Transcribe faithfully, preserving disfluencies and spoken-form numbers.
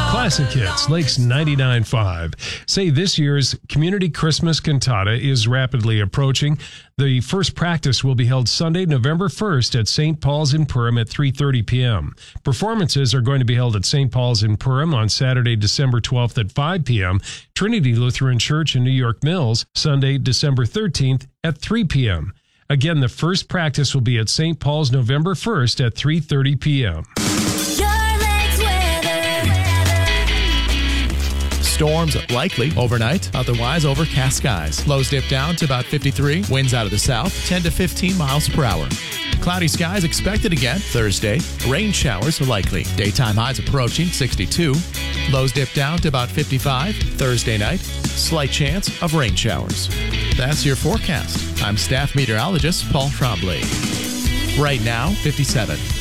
Classic Hits, Lakes ninety-nine point five. Say this year's Community Christmas Cantata is rapidly approaching. The first practice will be held Sunday, November first at Saint Paul's in Perham at three thirty p.m. Performances are going to be held at Saint Paul's in Perham on Saturday, December twelfth at five p.m. Trinity Lutheran Church in New York Mills, Sunday, December thirteenth at three p.m. Again, the first practice will be at Saint Paul's November first at three thirty p.m. Storms likely overnight, otherwise overcast skies. Lows dip down to about fifty-three. Winds out of the south, ten to fifteen miles per hour. Cloudy skies expected again Thursday. Rain showers likely. Daytime highs approaching sixty-two. Lows dip down to about fifty-five. Thursday night, slight chance of rain showers. That's your forecast. I'm staff meteorologist Paul Trombley. Right now, fifty-seven.